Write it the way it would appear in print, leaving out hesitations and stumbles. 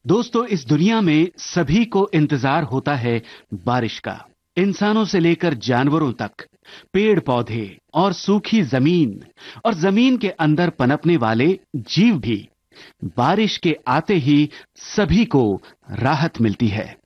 दोस्तों, इस दुनिया में सभी को इंतजार होता है बारिश का। इंसानों से लेकर जानवरों तक, पेड़ पौधे और सूखी जमीन और जमीन के अंदर पनपने वाले जीव भी बारिश के आते ही सभी को राहत मिलती है।